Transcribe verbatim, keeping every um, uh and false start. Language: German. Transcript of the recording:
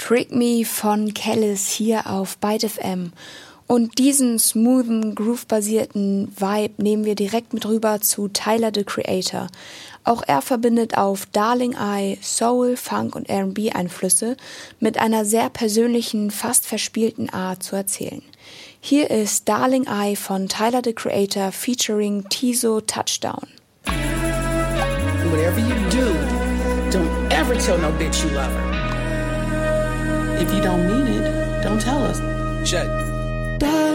Freak Me von Kelis hier auf Byte F M. Und diesen smoothen, groove-basierten Vibe nehmen wir direkt mit rüber zu Tyler, the Creator. Auch er verbindet auf Darling I Soul, Funk und R and B Einflüsse mit einer sehr persönlichen, fast verspielten Art zu erzählen. Hier ist Darling I von Tyler, the Creator featuring Tizo Touchdown. Whatever you do, don't ever tell no bitch you love her. If you don't mean it, don't tell us. Shut.